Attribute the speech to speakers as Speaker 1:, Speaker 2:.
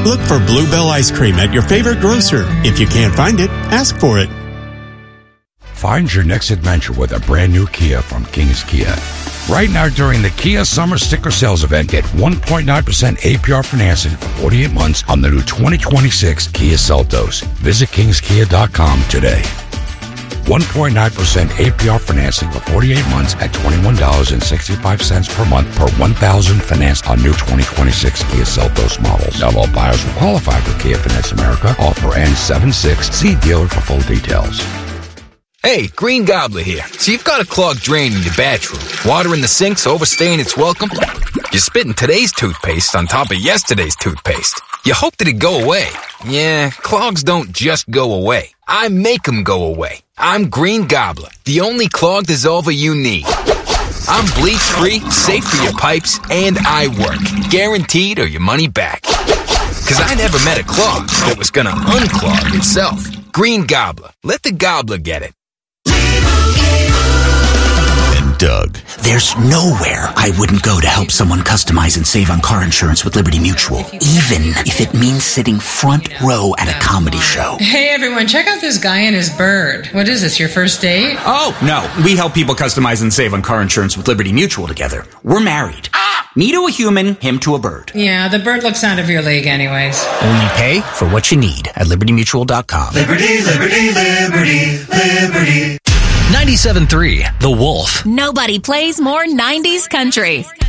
Speaker 1: Look for Bluebell ice cream at your favorite grocer. If you can't find it, ask for it.
Speaker 2: Find your next adventure with a brand new Kia from Kings Kia. Right now during the Kia Summer Sticker Sales Event, get 1.9% APR financing for 48 months on the new 2026 Kia Seltos. Visit kingskia.com today. 1.9% APR financing for 48 months at $21.65 per month per 1,000 financed on new 2026 Kia Seltos models. Not all buyers will qualify for Kia Finance America. Offer ends 7/6. See dealer for full details.
Speaker 3: Hey, Green Gobbler here. So you've got a clogged drain in your bathroom. Water in the sink's overstaying its welcome. You're spitting today's toothpaste on top of yesterday's toothpaste. You hope that it go away. Yeah, clogs don't just go away. I make them go away. I'm Green Gobbler, the only clog dissolver you need. I'm bleach-free, safe for your pipes, and I work. Guaranteed or your money back. 'Cause I never met a clog that was gonna unclog itself. Green Gobbler. Let the gobbler get it.
Speaker 4: Doug.
Speaker 5: There's nowhere I wouldn't go to help someone customize and save on car insurance with Liberty Mutual, even if it means sitting front row at a comedy show.
Speaker 6: Hey everyone, check out this guy and his bird. What is this, your first date?
Speaker 5: Oh, no. We help people customize and save on car insurance with Liberty Mutual together. We're married. Me to a human, him to a bird.
Speaker 6: Yeah, the bird looks out of your league anyways.
Speaker 5: Only pay for what you need at libertymutual.com.
Speaker 7: Liberty, liberty, liberty, liberty.
Speaker 8: 97.3 The Wolf.
Speaker 9: Nobody plays more 90s country.